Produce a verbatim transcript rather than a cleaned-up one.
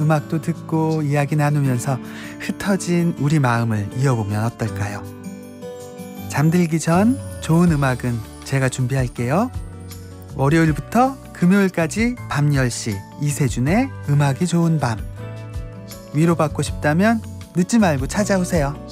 음악도 듣고 이야기 나누면서 흩어진 우리 마음을 이어보면 어떨까요? 잠들기 전 좋은 음악은 제가 준비할게요. 월요일부터 금요일까지 밤 열 시 이세준의 음악이 좋은 밤. 위로받고 싶다면 늦지 말고 찾아오세요.